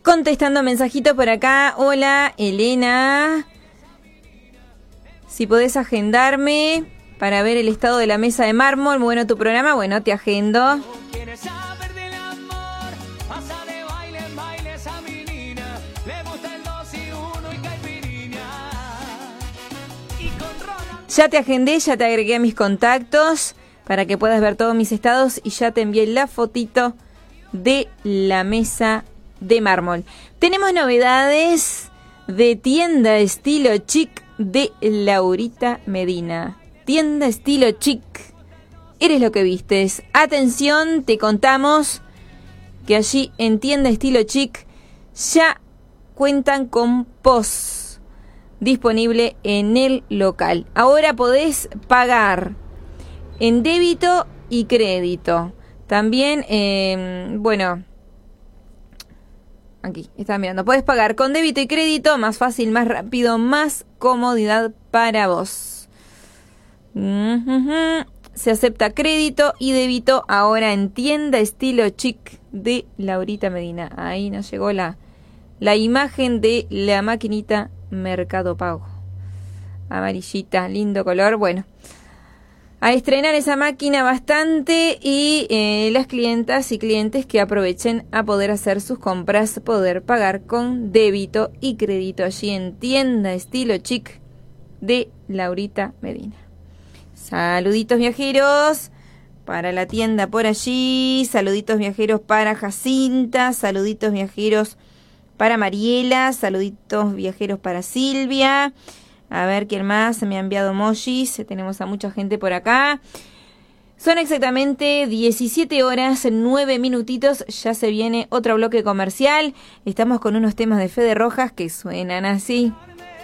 Contestando mensajitos por acá. Hola, Elena. Si podés agendarme para ver el estado de la mesa de mármol. Muy bueno tu programa. Bueno, te agendo. Ya te agendé, ya te agregué a mis contactos para que puedas ver todos mis estados y ya te envié la fotito de la mesa de mármol. Tenemos novedades de tienda estilo chic de Laurita Medina. Tienda estilo chic. Eres lo que vistes. Atención, te contamos que allí en tienda estilo chic ya cuentan con POS disponible en el local. Ahora podés pagar en débito y crédito. También, aquí están mirando. Podés pagar con débito y crédito, más fácil, más rápido, más comodidad para vos. Se acepta crédito y débito ahora en tienda estilo chic de Laurita Medina. Ahí nos llegó la imagen de la maquinita Mercado Pago. Amarillita, lindo color. Bueno, a estrenar esa máquina bastante y las clientas y clientes que aprovechen a poder hacer sus compras, poder pagar con débito y crédito allí en tienda estilo chic de Laurita Medina. Saluditos viajeros para la tienda por allí, saluditos viajeros para Jacinta, saluditos viajeros para Mariela, saluditos viajeros para Silvia. A ver quién más me ha enviado emojis. Tenemos a mucha gente por acá. Son exactamente 17 horas, 9 minutitos. Ya se viene otro bloque comercial. Estamos con unos temas de Fede Rojas que suenan así.